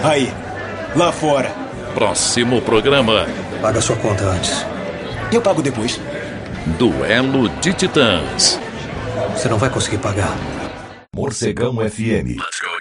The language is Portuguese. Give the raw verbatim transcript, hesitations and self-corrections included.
Aí, lá fora. Próximo programa. Paga sua conta antes. Eu pago depois. Duelo de Titãs. Você não vai conseguir pagar. Morcegão F M.